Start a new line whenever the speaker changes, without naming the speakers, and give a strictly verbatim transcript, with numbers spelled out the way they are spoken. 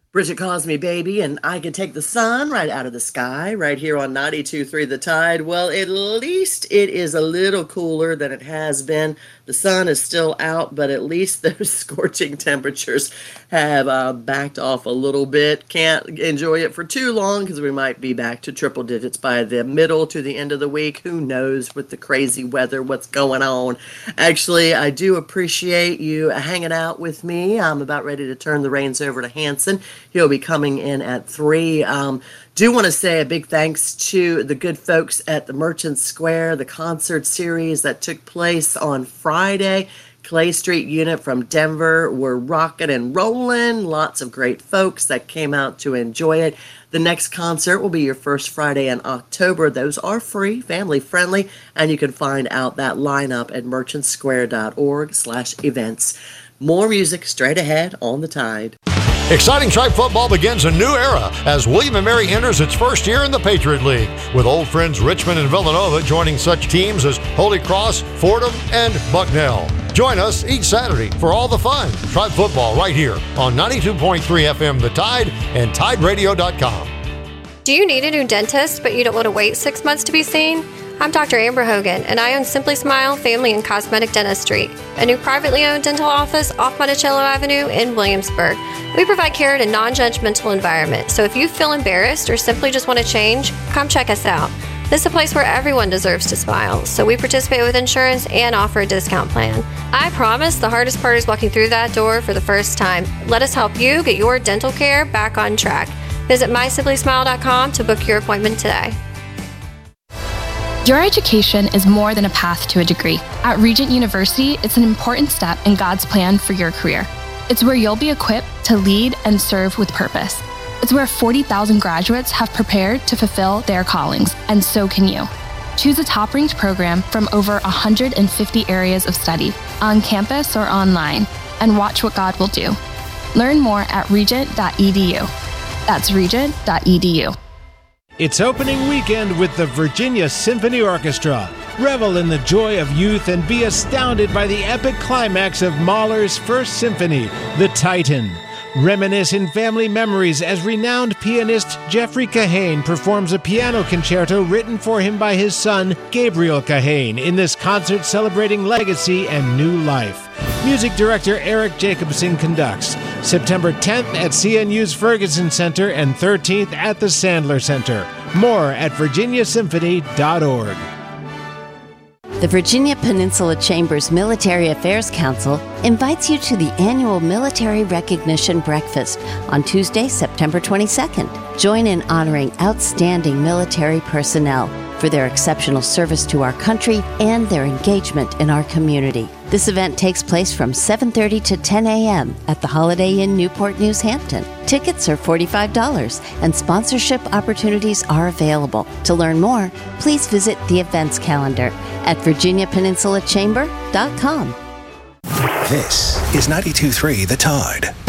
Bridget calls me baby, and I can take the sun right out of the sky right here on ninety-two point three The Tide. Well, at least it is a little cooler than it has been. The sun is still out, but at least those scorching temperatures have uh, backed off a little bit. Can't enjoy it for too long because we might be back to triple digits by the middle to the end of the week. Who knows with the crazy weather, what's going on. Actually, I do appreciate you hanging out with me. I'm about ready to turn the reins over to Hanson. He'll be coming in at three. Um, do want to say a big thanks to the good folks at the Merchant Square, the concert series that took place on Friday. Clay Street Unit from Denver were rocking and rolling. Lots of great folks that came out to enjoy it. The next concert will be your first Friday in October. Those are free, family friendly, and you can find out that lineup at merchant square dot org slash events. More music straight ahead on the Tide.
Exciting Tribe football begins a new era as William and Mary enters its first year in the Patriot League, with old friends Richmond and Villanova joining such teams as Holy Cross, Fordham, and Bucknell. Join us each Saturday for all the fun. Tribe football right here on ninety-two point three F M The Tide and tide radio dot com.
Do you need a new dentist, but you don't want to wait six months to be seen? I'm Doctor Amber Hogan, and I own Simply Smile Family and Cosmetic Dentistry, a new privately owned dental office off Monticello Avenue in Williamsburg. We provide care in a non-judgmental environment, so if you feel embarrassed or simply just want to change, come check us out. This is a place where everyone deserves to smile, so we participate with insurance and offer a discount plan. I promise the hardest part is walking through that door for the first time. Let us help you get your dental care back on track. Visit my simply smile dot com to book your appointment today.
Your education is more than a path to a degree. At Regent University, it's an important step in God's plan for your career. It's where you'll be equipped to lead and serve with purpose. It's where forty thousand graduates have prepared to fulfill their callings, and so can you. Choose a top-ranked program from over one hundred fifty areas of study, on campus or online, and watch what God will do. Learn more at regent dot e d u. That's regent dot e d u.
It's opening weekend with the Virginia Symphony Orchestra. Revel in the joy of youth and be astounded by the epic climax of Mahler's First Symphony, The Titan. Reminisce in family memories as renowned pianist Jeffrey Kahane performs a piano concerto written for him by his son, Gabriel Kahane, in this concert celebrating legacy and new life. Music director Eric Jacobson conducts. September tenth at C N U's Ferguson Center and thirteenth at the Sandler Center. More at virginia symphony dot org.
The Virginia Peninsula Chamber's Military Affairs Council invites you to the annual Military Recognition Breakfast on Tuesday, September twenty-second. Join in honoring outstanding military personnel for their exceptional service to our country and their engagement in our community. This event takes place from seven thirty to ten a.m. at the Holiday Inn Newport News Hampton. Tickets are forty-five dollars and sponsorship opportunities are available. To learn more, please visit the events calendar at virginia peninsula chamber dot com.
This is ninety-two point three The Tide.